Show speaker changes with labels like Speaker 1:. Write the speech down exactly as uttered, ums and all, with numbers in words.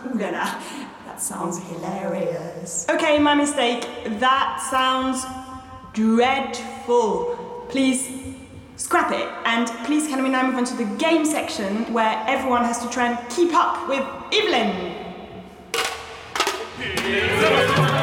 Speaker 1: Ooh la la, that sounds hilarious.
Speaker 2: Okay, my mistake. That sounds dreadful. Please scrap it, and please can we now move on to the game section where everyone has to try and keep up with Evelyn.